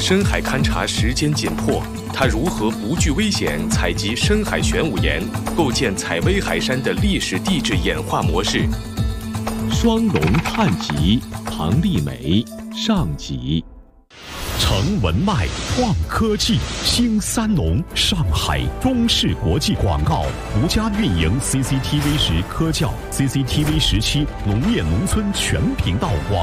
深海勘察时间紧迫，他如何不惧危险采集深海玄武岩，构建采薇海山的历史地质演化模式？ 双龙探集，唐丽梅上集。程文迈创科技，兴三农上海中视国际广告独家运营 CCTV10科教 CCTV17农业农村全频道广